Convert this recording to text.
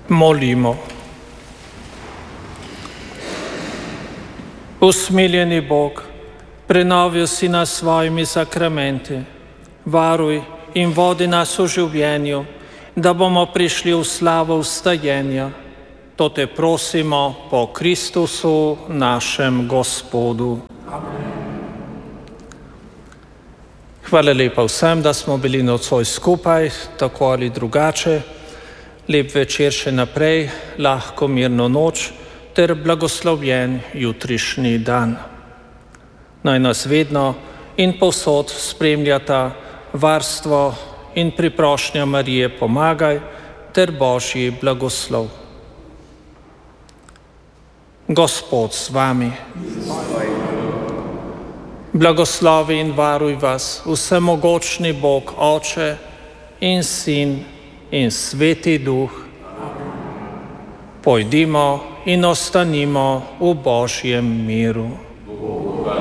Molimo. Usmiljeni Bog, prenovil si nas s svojimi sakramenti, varuj in vodi nas v življenju, da bomo prišli v slavo vstajenja. To te prosimo po Kristusu, našem Gospodu. Hvala lepa vsem, da smo bili nocoj skupaj, tako ali drugače. Lep večer še naprej, lahko mirno noč ter blagoslovljen jutrišnji dan. Naj nas vedno in povsod spremljata varstvo in priprošnja Marije pomagaj ter Božji blagoslov. Gospod z vami. Blagoslovi in varuj vas vsemogočni Bog, Oče in Sin in Sveti Duh. Pojdimo in ostanimo v Božjem miru.